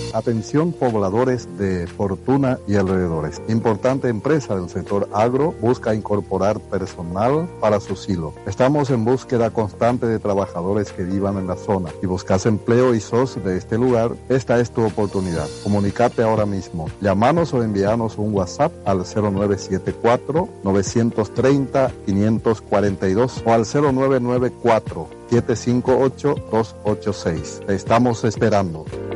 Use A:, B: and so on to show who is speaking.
A: Atención pobladores de Fortuna y alrededores. Importante empresa del sector agro busca incorporar personal para su silo. Estamos en búsqueda constante de trabajadores que vivan en la zona. Si buscas empleo y sos de este lugar, esta es tu oportunidad. Comunicate ahora mismo. Llámanos o envíanos un WhatsApp al 0974-930-542 o al 0994-758-286. Te estamos esperando.